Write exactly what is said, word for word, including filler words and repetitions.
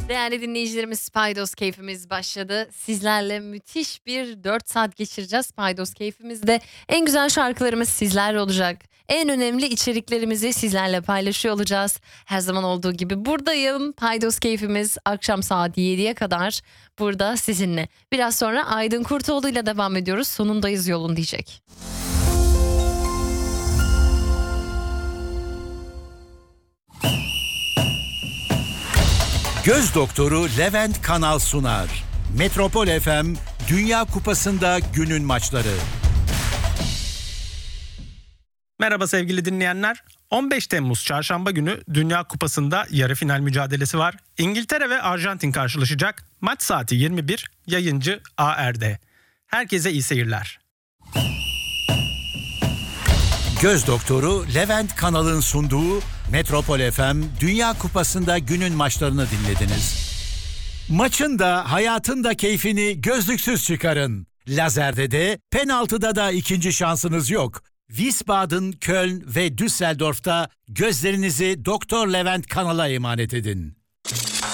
Değerli dinleyicilerimiz, Paydos Keyfimiz başladı. Sizlerle müthiş bir dört saat geçireceğiz. Paydos Keyfimizde en güzel şarkılarımız sizlerle olacak. En önemli içeriklerimizi sizlerle paylaşıyor olacağız. Her zaman olduğu gibi buradayım. Paydos Keyfimiz akşam saat yediye kadar burada sizinle. Biraz sonra Aydın Kurtoğlu ile devam ediyoruz. Sonundayız yolun diyecek. Göz doktoru Levent Kanal sunar. Metropol F M Dünya Kupası'nda günün maçları. Merhaba sevgili dinleyenler. on beş Temmuz Çarşamba günü Dünya Kupası'nda yarı final mücadelesi var. İngiltere ve Arjantin karşılaşacak. Maç saati yirmi bir, yayıncı A R D. Herkese iyi seyirler. Göz doktoru Levent Kanal'ın sunduğu Metropol F M Dünya Kupası'nda günün maçlarını dinlediniz. Maçın da hayatın da keyfini gözlüksüz çıkarın. Lazerde de penaltıda da ikinci şansınız yok. Wiesbaden, Köln ve Düsseldorf'ta gözlerinizi Doktor Levent Kanal'a emanet edin.